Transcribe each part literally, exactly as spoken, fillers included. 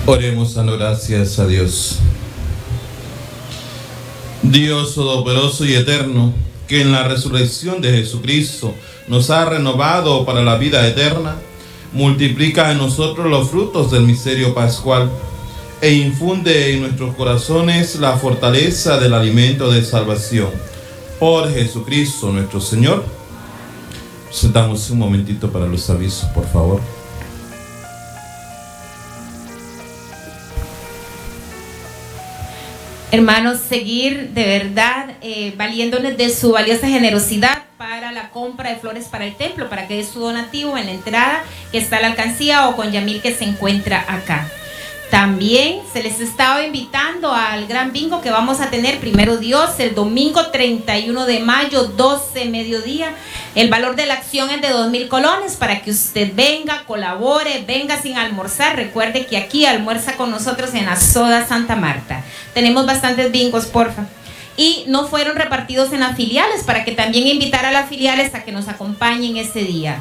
Oremos dando gracias a Dios. Dios todopoderoso y eterno, que en la resurrección de Jesucristo nos ha renovado para la vida eterna, multiplica en nosotros los frutos del misterio pascual e infunde en nuestros corazones la fortaleza del alimento de salvación. Por Jesucristo nuestro Señor. Sentamos un momentito para los avisos, por favor. Hermanos, seguir de verdad eh, valiéndoles de su valiosa generosidad para la compra de flores para el templo, para que dé su donativo en la entrada que está a la alcancía o con Yamil que se encuentra acá. También se les estaba invitando al gran bingo que vamos a tener, primero Dios, el domingo treinta y uno de mayo, doce mediodía. El valor de la acción es de dos mil colones para que usted venga, colabore, venga sin almorzar. Recuerde que aquí almuerza con nosotros en la Soda Santa Marta. Tenemos bastantes bingos, porfa. Y no fueron repartidos en las filiales para que también invitar a las filiales a que nos acompañen ese día.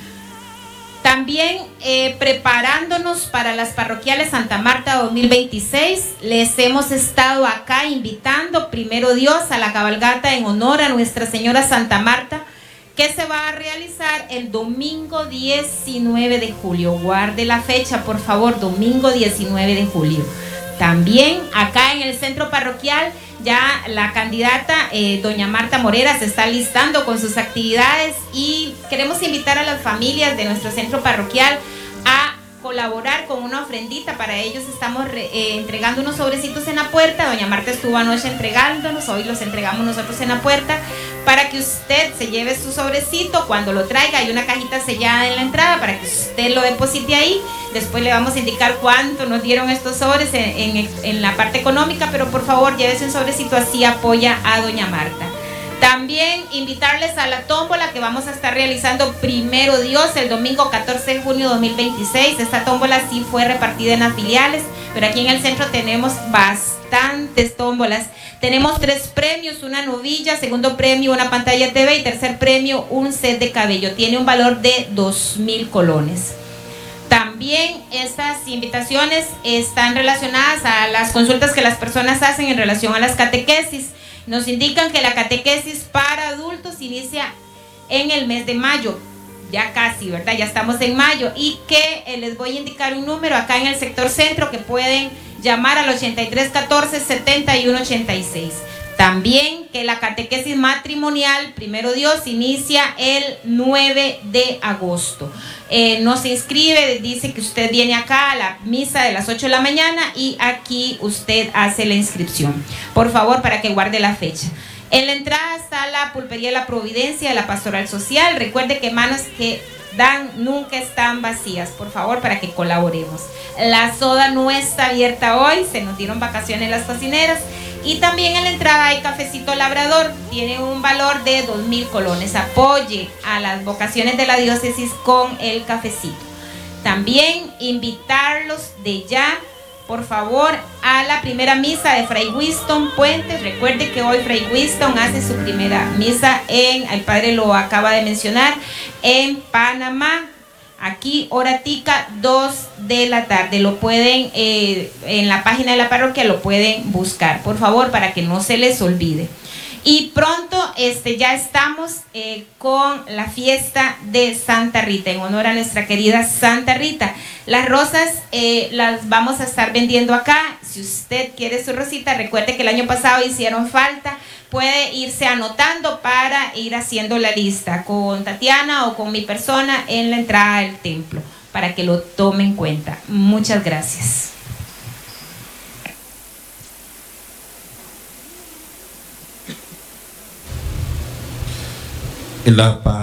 También eh, preparándonos para las parroquiales Santa Marta dos mil veintiséis, les hemos estado acá invitando, primero Dios, a la cabalgata en honor a Nuestra Señora Santa Marta, que se va a realizar el domingo diecinueve de julio. Guarde la fecha, por favor, domingo diecinueve de julio. También acá en el centro parroquial, ya la candidata eh, doña Marta Morera se está listando con sus actividades y queremos invitar a las familias de nuestro centro parroquial a colaborar con una ofrendita. Para ellos estamos re, eh, entregando unos sobrecitos en la puerta. Doña Marta estuvo anoche entregándonos, hoy los entregamos nosotros en la puerta, para que usted se lleve su sobrecito. Cuando lo traiga hay una cajita sellada en la entrada para que usted lo deposite ahí. Después le vamos a indicar cuánto nos dieron estos sobres en, en, en la parte económica, pero por favor llévese un sobrecito, así apoya a doña Marta. También invitarles a la tómbola que vamos a estar realizando primero Dios el domingo catorce de junio de dos mil veintiséis. Esta tómbola sí fue repartida en las filiales, pero aquí en el centro tenemos bastantes tómbolas. Tenemos tres premios, una novilla, segundo premio una pantalla T V y tercer premio un set de cabello. Tiene un valor de dos mil colones. También estas invitaciones están relacionadas a las consultas que las personas hacen en relación a las catequesis. Nos indican que la catequesis para adultos inicia en el mes de mayo, ya casi, ¿verdad? Ya estamos en mayo, y que eh, les voy a indicar un número acá en el sector centro que pueden llamar al ochenta y tres catorce setenta y uno ochenta y seis. También que la catequesis matrimonial, primero Dios, inicia el nueve de agosto. Eh, no se inscribe, dice que usted viene acá a la misa de las ocho de la mañana y aquí usted hace la inscripción. Por favor, para que guarde la fecha. En la entrada está la pulpería de la Providencia de la Pastoral Social. Recuerde que manos que dan nunca están vacías, por favor, para que colaboremos. La soda no está abierta hoy, se nos dieron vacaciones las cocineras. Y también en la entrada hay cafecito labrador, tiene un valor de dos mil colones. Apoye a las vocaciones de la diócesis con el cafecito. También invitarlos de ya, por favor, a la primera misa de Fray Winston Puentes. Recuerde que hoy Fray Winston hace su primera misa en, el padre lo acaba de mencionar, en Panamá. Aquí, hora tica, dos de la tarde. Lo pueden, eh, en la página de la parroquia lo pueden buscar, por favor, para que no se les olvide. Y pronto este, ya estamos eh, con la fiesta de Santa Rita, en honor a nuestra querida Santa Rita. Las rosas eh, las vamos a estar vendiendo acá. Si usted quiere su rosita, recuerde que el año pasado hicieron falta. Puede irse anotando para ir haciendo la lista con Tatiana o con mi persona en la entrada del templo, para que lo tome en cuenta. Muchas gracias. La